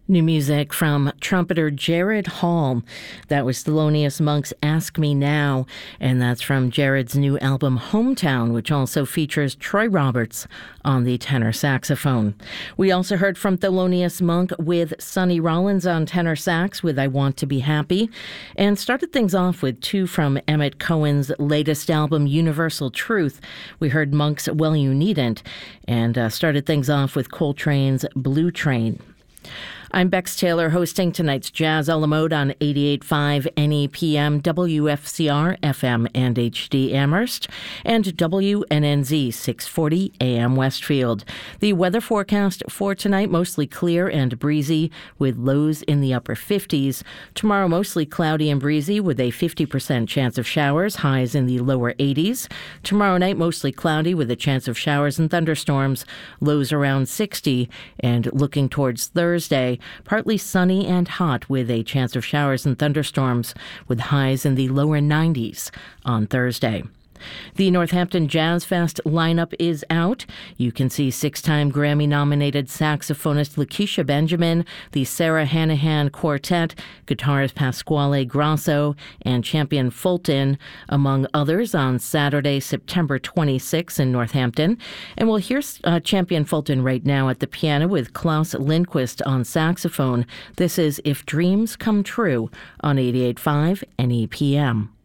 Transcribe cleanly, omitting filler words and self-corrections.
New music from trumpeter Jared Hall. That was Thelonious Monk's Ask Me Now, and that's from Jared's new album Hometown, which also features Troy Roberts on the tenor saxophone. We also heard from Thelonious Monk with Sonny Rollins on tenor sax with I Want to Be Happy, and started things off with two from Emmett Cohen's latest album Universal Truth. We heard Monk's Well You Needn't, and started things off with Coltrane's Blue Train. I'm Bex Taylor, hosting tonight's Jazz a la Mode on 88.5 NEPM, WFCR, FM and HD Amherst, and WNNZ 640 AM Westfield. The weather forecast for tonight, mostly clear and breezy with lows in the upper 50s. Tomorrow, mostly cloudy and breezy with a 50% chance of showers, highs in the lower 80s. Tomorrow night, mostly cloudy with a chance of showers and thunderstorms, lows around 60. And looking towards Thursday, partly sunny and hot with a chance of showers and thunderstorms with highs in the lower 90s on Thursday. The Northampton Jazz Fest lineup is out. You can see six-time Grammy-nominated saxophonist Lakeisha Benjamin, the Sarah Hanahan Quartet, guitarist Pasquale Grasso, and Champion Fulton, among others, on Saturday, September 26 in Northampton. And we'll hear Champion Fulton right now at the piano with Klaus Lindquist on saxophone. This is If Dreams Come True on 88.5 NEPM.